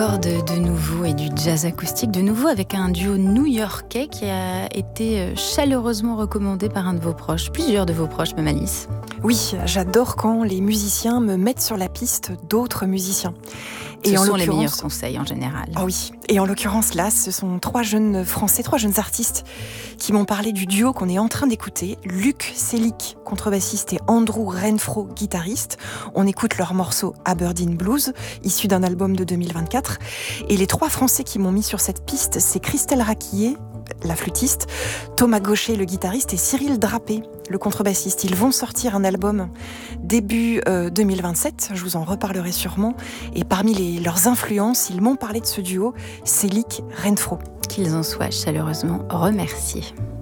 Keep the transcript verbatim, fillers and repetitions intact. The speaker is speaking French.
cordes de nouveau et du jazz acoustique de nouveau avec un duo new-yorkais qui a été chaleureusement recommandé par un de vos proches, plusieurs de vos proches même, Alice. Oui, j'adore quand les musiciens me mettent sur la piste d'autres musiciens. Ce Et en sont les meilleurs conseils en général. Ah oui, et en l'occurrence là, ce sont trois jeunes Français, trois jeunes artistes qui m'ont parlé du duo qu'on est en train d'écouter. Luc Selick, contrebassiste, et Andrew Renfro, guitariste. On écoute leur morceau Aberdeen Blues, issu d'un album de deux mille vingt-quatre. Et les trois Français qui m'ont mis sur cette piste, c'est Christelle Raquillet, la flûtiste, Thomas Gaucher, le guitariste, et Cyril Drapé, le contrebassiste. Ils vont sortir un album début euh, deux mille vingt-sept, je vous en reparlerai sûrement. Et parmi les, leurs influences, ils m'ont parlé de ce duo Selick-Renfro. Qu'ils en soient chaleureusement remerciés.